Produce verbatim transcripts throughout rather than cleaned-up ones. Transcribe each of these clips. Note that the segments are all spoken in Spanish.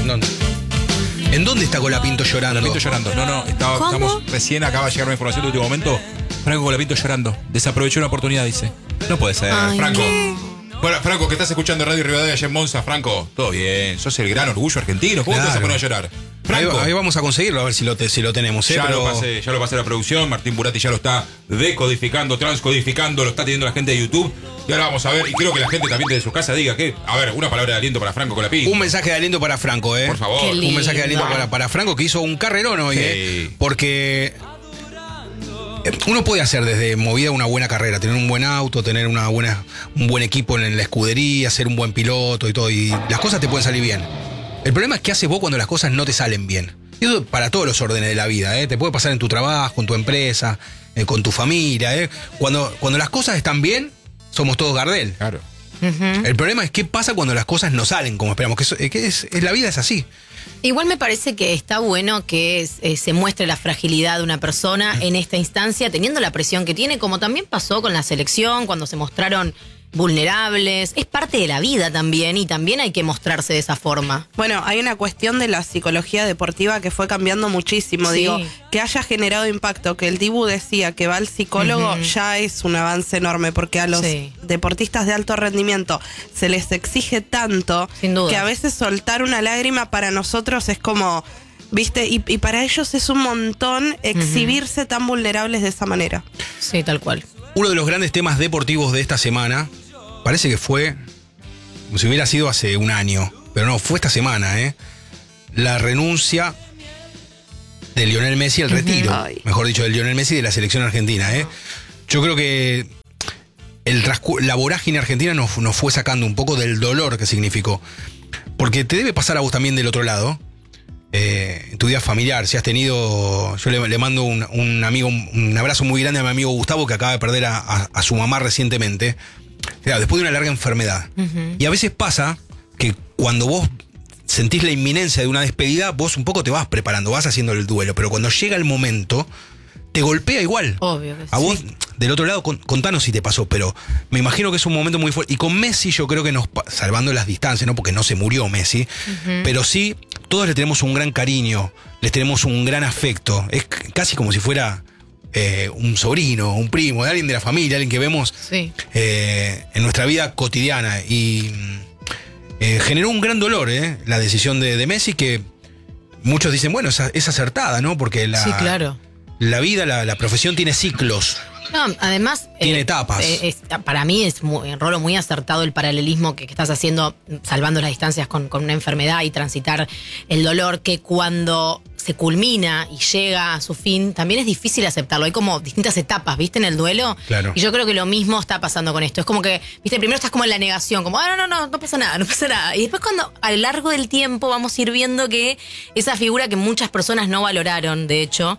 No, no. ¿En dónde está Colapinto llorando? Colapinto llorando. No, no, estaba, estamos recién acaba de llegar una información de último momento. Franco Colapinto llorando. Desaprovechó una oportunidad, dice. No puede ser, Ay, Franco. ¿qué? Bueno, Franco, que estás escuchando Radio Rivadavia allá en Monza, Franco, todo bien. Sos el gran orgullo argentino. ¿Cómo Claro. te vas a poner a llorar? Ahí, Franco. ahí vamos a conseguirlo, a ver si lo, te, si lo tenemos. ¿eh? Ya, Pero... lo pasé, ya lo pasé a la producción. Martín Burati ya lo está decodificando, transcodificando, lo está teniendo la gente de YouTube. Y ahora vamos a ver, y quiero que la gente también de su casa diga que, a ver, una palabra de aliento para Franco Colapinto. Un mensaje de aliento para Franco, ¿eh? Por favor. Qué lindo. Un mensaje de aliento para, para Franco, que hizo un carrerón hoy, Sí. ¿eh? Porque uno puede hacer desde movida una buena carrera, tener un buen auto, tener una buena, un buen equipo en la escudería, ser un buen piloto y todo, y las cosas te pueden salir bien. El problema es qué haces vos cuando las cosas no te salen bien. Y eso para todos los órdenes de la vida, ¿eh? Te puede pasar en tu trabajo, en tu empresa, eh, con tu familia, ¿eh? Cuando, cuando las cosas están bien, somos todos Gardel. Claro. Ujú. El problema es qué pasa cuando las cosas no salen como esperamos, que, eso- eh, que es, es- la vida es así. Igual me parece que está bueno que eh, se muestre la fragilidad de una persona en esta instancia, teniendo la presión que tiene, como también pasó con la selección, cuando se mostraron vulnerables. Es parte de la vida también, y también hay que mostrarse de esa forma. Bueno, hay una cuestión de la psicología deportiva que fue cambiando muchísimo. Sí. Digo, que haya generado impacto, que el Dibu decía que va al psicólogo, Ujú. ya es un avance enorme, porque a los Sí. deportistas de alto rendimiento se les exige tanto Sin duda. que a veces soltar una lágrima para nosotros es como, ¿viste? Y, y para ellos es un montón exhibirse tan vulnerables de esa manera. Sí, tal cual. Uno de los grandes temas deportivos de esta semana, parece que fue, como si hubiera sido hace un año, pero no, fue esta semana, ¿eh? La renuncia de Lionel Messi al retiro, Ay. mejor dicho, de Lionel Messi de la selección argentina, ¿eh? Yo creo que el transcu- la vorágine argentina nos, nos fue sacando un poco del dolor que significó. Porque te debe pasar a vos también del otro lado, eh, en tu vida familiar, si has tenido, yo le, le mando un, un amigo, un, un abrazo muy grande a mi amigo Gustavo, que acaba de perder a, a- a su mamá recientemente, claro, después de una larga enfermedad. Ujú. Y a veces pasa que cuando vos sentís la inminencia de una despedida, vos un poco te vas preparando, vas haciendo el duelo, pero cuando llega el momento, te golpea igual. Obvio que A sí. vos, del otro lado, con- contanos si te pasó, pero me imagino que es un momento muy fuerte. Y con Messi yo creo que nos, pa- salvando las distancias, ¿no? Porque no se murió Messi, pero sí, todos le tenemos un gran cariño, les tenemos un gran afecto. Es c- casi como si fuera eh, un sobrino, un primo, de alguien de la familia, alguien que vemos Sí. eh, en nuestra vida cotidiana. Y mm, eh, generó un gran dolor, ¿eh? La decisión de, de Messi, que muchos dicen, bueno, es, a- es acertada, ¿no? Porque la, Sí, claro. la vida, la, la profesión tiene ciclos. No, además... Tiene etapas. eh, es- para mí es muy, Rolo, muy acertado el paralelismo que, que estás haciendo, salvando las distancias con, con una enfermedad y transitar el dolor, que cuando se culmina y llega a su fin, también es difícil aceptarlo. Hay como distintas etapas, ¿viste? En el duelo. Claro. Y yo creo que lo mismo está pasando con esto. Es como que, ¿viste? Primero estás como en la negación, como, ah, no, no, no, no pasa nada, no pasa nada. Y después cuando a lo largo del tiempo vamos a ir viendo que esa figura que muchas personas no valoraron, de hecho,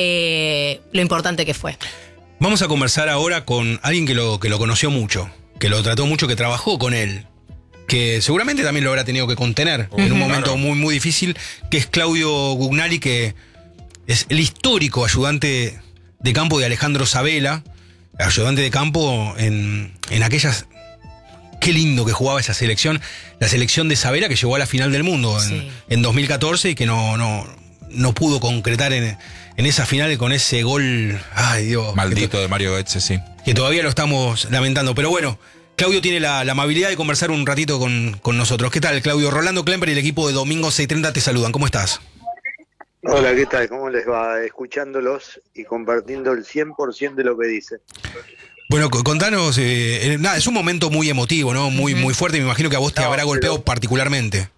eh, lo importante que fue. Vamos a conversar ahora con alguien que lo, que lo conoció mucho, que lo trató mucho, que trabajó con él, que seguramente también lo habrá tenido que contener en un momento Claro. muy, muy difícil, que es Claudio Gugnali, que es el histórico ayudante de campo de Alejandro Sabela, ayudante de campo en, en aquellas... Qué lindo que jugaba esa selección, la selección de Sabela que llegó a la final del mundo en, Sí. en dos mil catorce y que no, no, no pudo concretar en, en esa final con ese gol, ay Dios, Maldito de Mario Götze, sí. que todavía lo estamos lamentando. Pero bueno, Claudio tiene la, la amabilidad de conversar un ratito con, con nosotros. ¿Qué tal, Claudio? Rolando Klemper y el equipo de Domingo seiscientos treinta te saludan. ¿Cómo estás? Hola, ¿qué tal? ¿Cómo les va? Escuchándolos y compartiendo el cien por ciento de lo que dicen. Bueno, co- contanos, eh, eh, nada, es un momento muy emotivo, ¿no? Muy, muy fuerte. Me imagino que a vos te No, habrá golpeado pero- particularmente.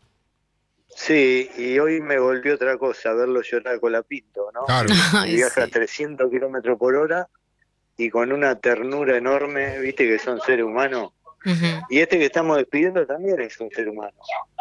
Sí, y hoy me volvió otra cosa, verlo llorar con la Pinto, ¿no? Claro. Ay, Viaja a sí. trescientos kilómetros por hora y con una ternura enorme, viste que son seres humanos. Ujú. Y este que estamos despidiendo también es un ser humano.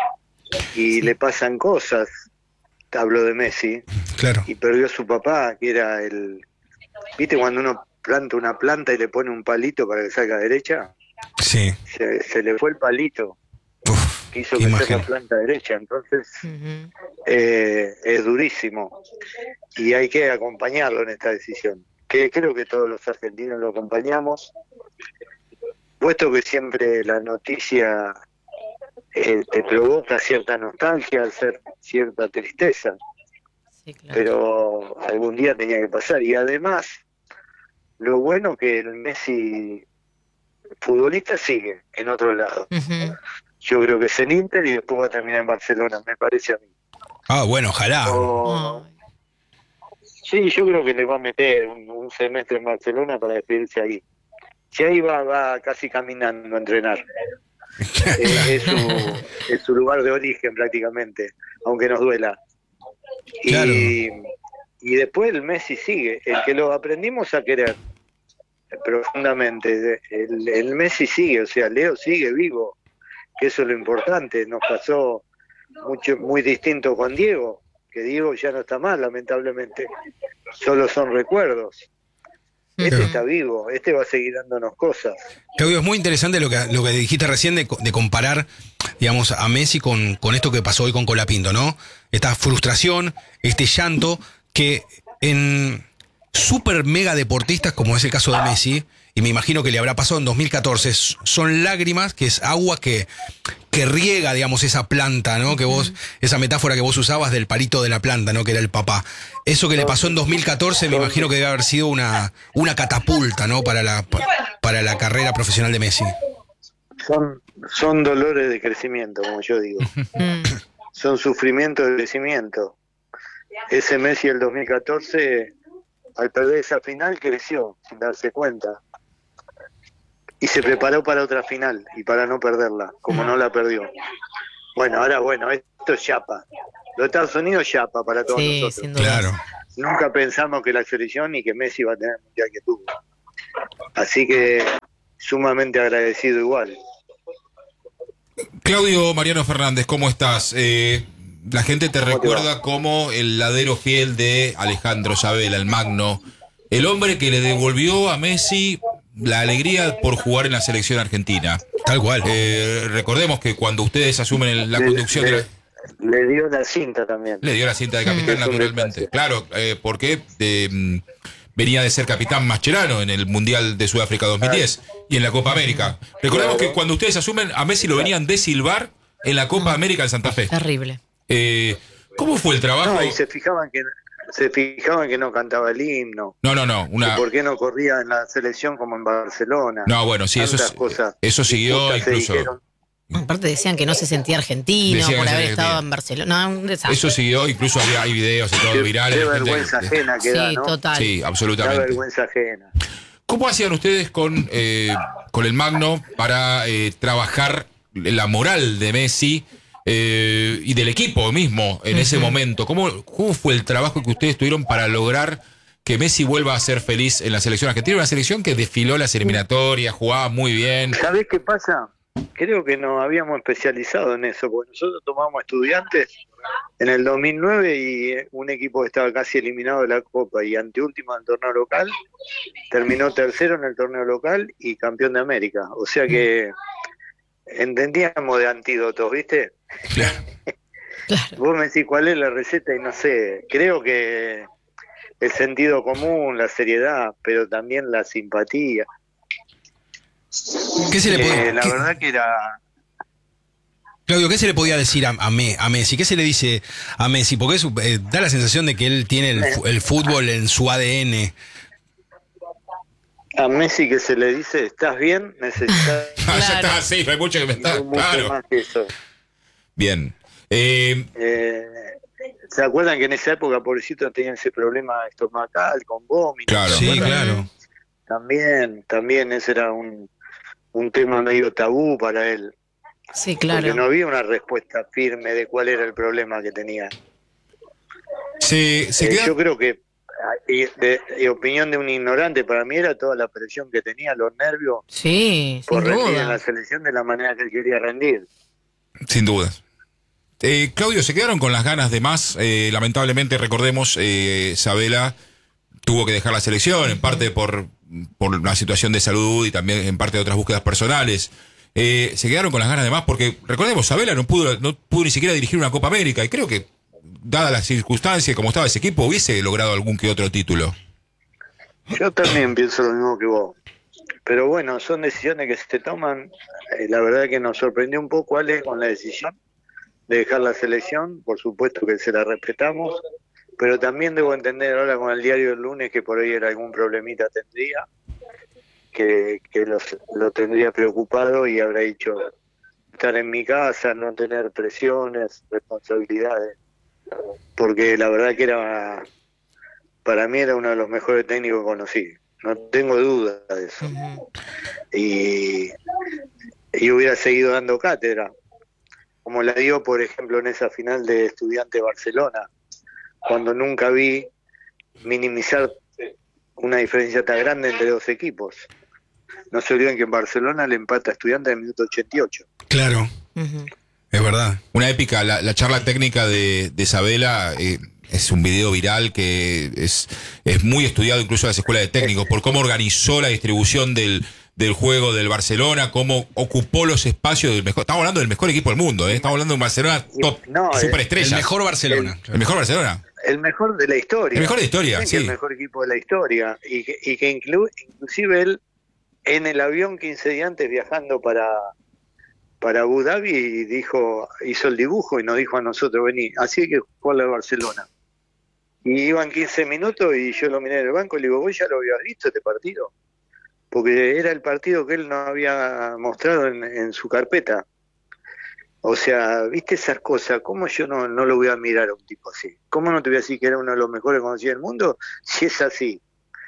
Y le pasan cosas. Hablo de Messi. Claro. Y perdió a su papá, que era el... ¿Viste cuando uno planta una planta y le pone un palito para que salga derecha? Sí. Se, se le fue el palito. Uf, que hizo qué que sea imagen. la planta derecha, entonces Ujú. eh, es durísimo y hay que acompañarlo en esta decisión, que creo que todos los argentinos lo acompañamos, puesto que siempre la noticia eh, te provoca cierta nostalgia, hacer cierta tristeza, Sí, claro. pero algún día tenía que pasar. Y además, lo bueno que el Messi futbolista sigue en otro lado. Ujú. Yo creo que es en Inter y después va a terminar en Barcelona, me parece a mí. Ah, bueno, ojalá. O- Ay. sí, yo creo que le va a meter un, un semestre en Barcelona para despedirse ahí. Si ahí va, va casi caminando a entrenar. Eh, es, su, es su lugar de origen prácticamente, aunque nos duela. Y, Claro. y después el Messi sigue, el que lo aprendimos a querer profundamente. El, el Messi sigue, o sea, Leo sigue vivo, que eso es lo importante. Nos pasó mucho, muy distinto con Diego, que Diego ya no está más, lamentablemente. Solo son recuerdos. Este Ujú. está vivo, este va a seguir dándonos cosas. Claudio, es muy interesante lo que, lo que dijiste recién de, co- de comparar, digamos, a Messi con, con esto que pasó hoy con Colapinto, ¿no? Esta frustración, este llanto, que en super mega deportistas, como es el caso de Messi, y me imagino que le habrá pasado en dos mil catorce, s- son lágrimas, que es agua que, que riega, digamos, esa planta, ¿no? Que vos, esa metáfora que vos usabas del palito de la planta, ¿no? Que era el papá. Eso que le pasó en dos mil catorce, me imagino que debe haber sido una, una catapulta, ¿no? Para la, pa- para la carrera profesional de Messi. Son, son dolores de crecimiento, como yo digo. Mm. Son sufrimientos de crecimiento. Ese Messi del dos mil catorce, al perder esa final, creció sin darse cuenta. Y se preparó para otra final y para no perderla, como no la perdió. Bueno, ahora bueno, esto es chapa. Los Estados Unidos es chapa para todos Sí, nosotros. sin duda. Claro. Nunca pensamos que la selección y que Messi va a tener el mundial que tuvo. Así que sumamente agradecido igual. Claudio Mariano Fernández, ¿cómo estás? Eh, la gente te ¿Cómo te recuerda como el ladero fiel de Alejandro Sabela, el Magno, el hombre que le devolvió a Messi la alegría por jugar en la selección argentina. Tal cual. Eh, recordemos que cuando ustedes asumen el- la Le- conducción de la... le, le dio la cinta también. Le dio la cinta de capitán, Mm. naturalmente. Claro, eh, porque eh, mm, venía de ser capitán Mascherano en el Mundial de Sudáfrica dos mil diez y en la Copa América. Recordemos Claro. que cuando ustedes asumen, a Messi lo venían de silbar en la Copa América en Santa Fe. Terrible. Eh, ¿Cómo fue el trabajo? No, y se fijaban que se fijaban que no cantaba el himno. No, no, no. que Una... ¿Por qué no corría en la selección como en Barcelona? No, bueno, sí, eso, Tantas es- cosas eso siguió injustas se incluso. dijeron. Aparte decían que no se sentía argentino Decían por que haber se estado sentía. en Barcelona. No, un desastre. Eso siguió, incluso había, hay videos y todo Qué, virales. qué de gente vergüenza que- ajena que da, Sí, ¿no? total. Sí, Da absolutamente. vergüenza ajena. ¿Cómo hacían ustedes con, eh, con el Magno para eh, trabajar la moral de Messi eh, y del equipo mismo en ese momento? ¿Cómo, ¿Cómo fue el trabajo que ustedes tuvieron para lograr que Messi vuelva a ser feliz en la selección argentina? Una selección que desfiló las eliminatorias, jugaba muy bien. ¿Sabés qué pasa? Creo que nos habíamos especializado en eso, porque nosotros tomamos estudiantes en el dos mil nueve y un equipo que estaba casi eliminado de la Copa y anteúltimo del torneo local, terminó tercero en el torneo local y campeón de América. O sea que entendíamos de antídotos, ¿viste? Claro. Claro. Vos me decís cuál es la receta y no sé, creo que el sentido común, la seriedad, pero también la simpatía. ¿Qué se le Eh, puede, la qué- verdad que era... Claudio, ¿qué se le podía decir a, a, Me- a Messi? ¿Qué se le dice a Messi? Porque eso, eh, da la sensación de que él tiene el, fu- el fútbol en su A D N. A Messi que se le dice, ¿estás bien? Necesitas Ah, ya Claro. está, sí, no hay mucho que me está. mucho Claro. más que eso. Bien. Eh, Eh, ¿Se acuerdan que en esa época, pobrecito, tenían ese problema estomacal, con vómitos? Claro. Sí, bueno. claro. También, también ese era un, un tema medio tabú para él. Sí, Porque claro. no había una respuesta firme de cuál era el problema que tenía. se, se Eh, queda- yo creo que, y de, y opinión de un ignorante, para mí era toda la presión que tenía, los nervios, Sí, por sin rendir en la duda. selección de la manera que él quería rendir. Sin dudas. Eh, Claudio, se quedaron con las ganas de más. Eh, lamentablemente, recordemos, eh, Sabela tuvo que dejar la selección, en parte por, por la situación de salud y también en parte de otras búsquedas personales. Eh, se quedaron con las ganas de más porque, recordemos, Sabela no pudo, no pudo ni siquiera dirigir una Copa América y creo que, dadas las circunstancias, como estaba ese equipo, hubiese logrado algún que otro título. Yo también pienso lo mismo que vos, pero bueno, son decisiones que se toman. Eh, la verdad que nos sorprendió un poco, Ale, con la decisión de dejar la selección. Por supuesto que se la respetamos, pero también debo entender ahora con el diario del lunes que por ahí era algún problemita tendría, que, que los, lo tendría preocupado y habrá dicho estar en mi casa, no tener presiones, responsabilidades, porque la verdad que era, para mí era uno de los mejores técnicos que conocí, no tengo duda de eso. Uh-huh. y, y hubiera seguido dando cátedra, como la dio por ejemplo en esa final de Estudiantes Barcelona, cuando nunca vi minimizar una diferencia tan grande entre dos equipos. No se olviden que en Barcelona le empata a Estudiantes en el minuto ochenta y ocho. Claro, uh-huh. Es verdad. Una épica, la, la charla técnica de, de Sabela, eh, es un video viral que es, es muy estudiado incluso en las escuelas de técnicos, por cómo organizó la distribución del, del juego del Barcelona, cómo ocupó los espacios del mejor. Estamos hablando del mejor equipo del mundo, ¿eh? Estamos hablando de un Barcelona top, no, superestrella. El mejor Barcelona. El, el mejor Barcelona. El mejor de la historia. El mejor de la historia, sí. El mejor equipo de la historia. Y que, y que inclu, inclusive él, en el avión quince días antes viajando para, para Abu Dhabi, dijo, hizo el dibujo y nos dijo a nosotros, vení, así hay que jugarle a Barcelona. Y iban quince minutos y yo lo miré en el banco y le digo, ¿vos ya lo habías visto este partido? Porque era el partido que él no había mostrado en, en su carpeta. O sea, viste esas cosas, ¿cómo yo no, no lo voy a mirar a un tipo así? ¿Cómo no te voy a decir que era uno de los mejores conocidos del mundo? Si es así.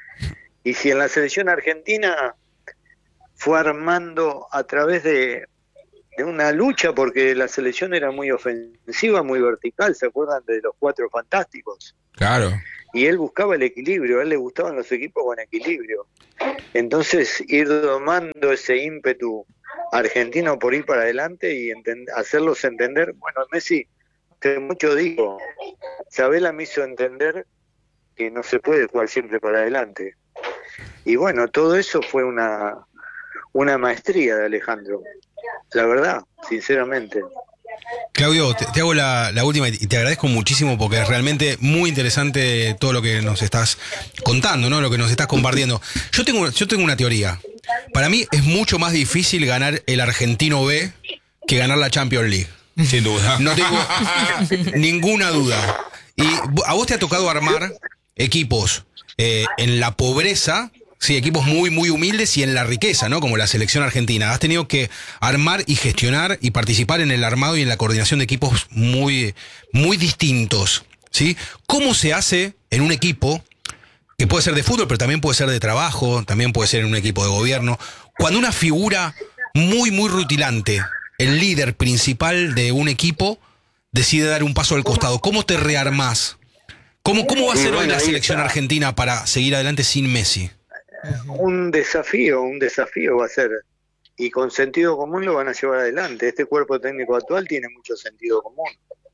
Y si en la selección argentina fue armando a través de, de una lucha, porque la selección era muy ofensiva, muy vertical, ¿se acuerdan de los Cuatro Fantásticos? Claro. Y él buscaba el equilibrio, a él le gustaban los equipos con equilibrio. Entonces, ir domando ese ímpetu argentino por ir para adelante y entend- hacerlos entender, bueno, Messi, que mucho digo, Sabela me hizo entender que no se puede jugar siempre para adelante. Y bueno, todo eso fue una, una maestría de Alejandro, la verdad, sinceramente. Claudio, te, te hago la, la última y te agradezco muchísimo porque es realmente muy interesante todo lo que nos estás contando, ¿no? Lo que nos estás compartiendo. Yo tengo, yo tengo una teoría. Para mí es mucho más difícil ganar el Argentino B que ganar la Champions League. Sin duda. No tengo ninguna duda. Y a vos te ha tocado armar equipos eh, en la pobreza. Sí, equipos muy, muy humildes y en la riqueza, ¿no? Como la selección argentina. Has tenido que armar y gestionar y participar en el armado y en la coordinación de equipos muy, muy distintos, ¿sí? ¿Cómo se hace en un equipo que puede ser de fútbol, pero también puede ser de trabajo, también puede ser en un equipo de gobierno, cuando una figura muy, muy rutilante, el líder principal de un equipo, decide dar un paso al costado? ¿Cómo te rearmás? ¿Cómo, cómo va a ser hoy la selección argentina para seguir adelante sin Messi? Un desafío, un desafío va a ser, y con sentido común lo van a llevar adelante. Este cuerpo técnico actual tiene mucho sentido común.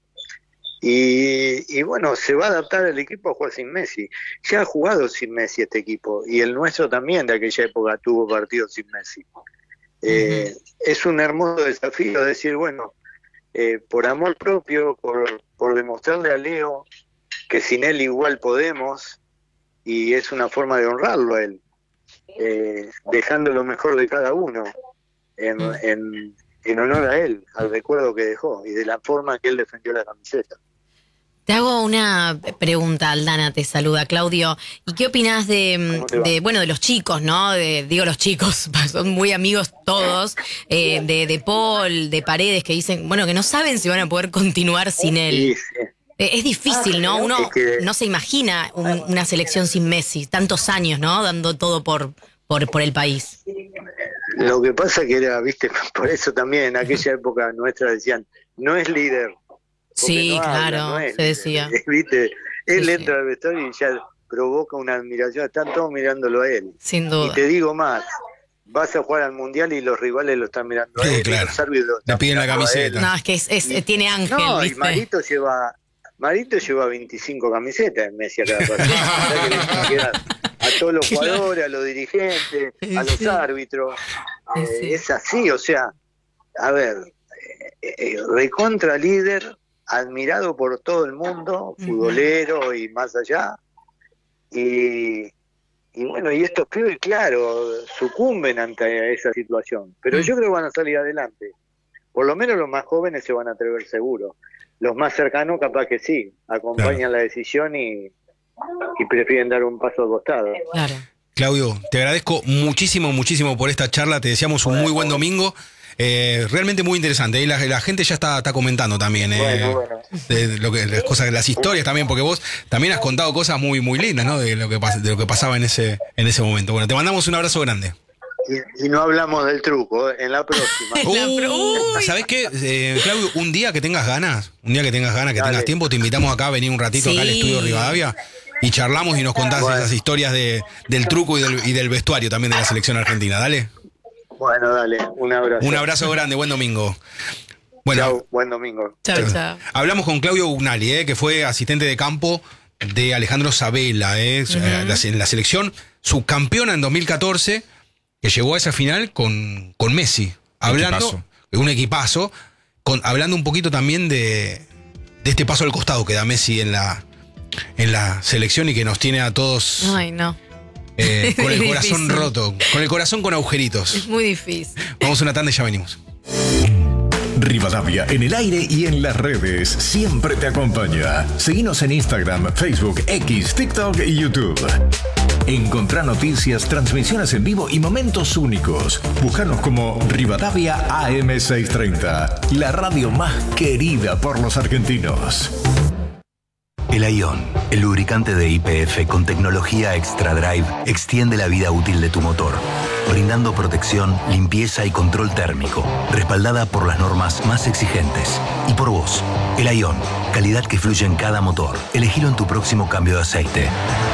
Y, y bueno, se va a adaptar el equipo a jugar sin Messi. Ya ha jugado sin Messi este equipo, y el nuestro también de aquella época tuvo partidos sin Messi. Eh, uh-huh. Es un hermoso desafío decir, bueno, eh, por amor propio, por, por demostrarle a Leo que sin él igual podemos, y es una forma de honrarlo a él. Eh, dejando lo mejor de cada uno en, en, en honor a él, al recuerdo que dejó y de la forma que él defendió la camiseta. Te hago una pregunta, Aldana, te saluda Claudio. ¿Y qué opinás de, de bueno, de los chicos, ¿no? De, digo los chicos, son muy amigos todos, eh, de, de Paul, de Paredes, que dicen, bueno, que no saben si van a poder continuar sin él. Sí, sí. Es difícil, ¿no? Uno es que, no se imagina un, una selección sin Messi, tantos años, ¿no? Dando todo por, por, por el país. Lo que pasa que era, viste, por eso también en aquella época nuestra decían, no es líder. Sí, no claro, habla, no es se decía. Líder, viste, él sí, entra sí. al vestuario y ya provoca una admiración, están todos mirándolo a él. Sin duda. Y te digo más, vas a jugar al mundial y los rivales lo están mirando sí, a él, claro. los árbitros le piden la camiseta. No, es que es, es, y, tiene ángel, no, ¿viste? Y Marito lleva, Marito lleva veinticinco camisetas en Messi a cada partido. A todos los jugadores, a los dirigentes, a los árbitros. Eh, sí. Es así, o sea, a ver, eh, eh, recontra líder, admirado por todo el mundo, futbolero y más allá. Y, y bueno, y estos pibes, claro, sucumben ante esa situación. Pero Mm. yo creo que van a salir adelante. Por lo menos los más jóvenes se van a atrever seguro. Los más cercanos capaz que sí, acompañan Claro. la decisión y, y prefieren dar un paso al costado. Claro. Claudio, te agradezco muchísimo, muchísimo por esta charla. Te deseamos un muy buen domingo. Eh, realmente muy interesante. Y la, la gente ya está, está comentando también. eh, Bueno, bueno. de lo que, las cosas, las historias también, porque vos también has contado cosas muy, muy lindas, ¿no? De lo que pas- de lo que pasaba en ese, en ese momento. Bueno, te mandamos un abrazo grande. Y, y no hablamos del truco, ¿eh? En la próxima. La pro- Uh, Uy. ¿Sabés qué, eh, Claudio? Un día que tengas ganas, un día que tengas ganas, que Dale. tengas tiempo, te invitamos acá a venir un ratito acá al Sí. estudio Rivadavia y charlamos y nos contás Bueno. esas historias de, del truco y del, y del vestuario también de la selección argentina. Dale. Bueno, dale, un abrazo. Un abrazo grande, buen domingo. Bueno, Chau, buen domingo. Chao, chao. hablamos con Claudio Ugnali, eh, que fue asistente de campo de Alejandro Sabela, eh, eh, la- en la selección, subcampeona en dos mil catorce, que llegó a esa final con, con Messi. Hablando, Equipazo. un equipazo, con, hablando un poquito también de, de este paso al costado que da Messi en la, en la selección y que nos tiene a todos Ay, no. eh, con el Es corazón difícil. roto, con el corazón con Es agujeritos. muy difícil. Vamos a una tanda y ya venimos. Rivadavia en el aire y en las redes siempre te acompaña. Seguinos en Instagram, Facebook, X, TikTok y YouTube. Encontrá noticias, transmisiones en vivo y momentos únicos. Búscanos como Rivadavia A M seiscientos treinta, la radio más querida por los argentinos. El Ion, el lubricante de Y P F con tecnología Extra Drive, extiende la vida útil de tu motor, brindando protección, limpieza y control térmico, respaldada por las normas más exigentes. Y por vos, el Ion, calidad que fluye en cada motor. Elegilo en tu próximo cambio de aceite.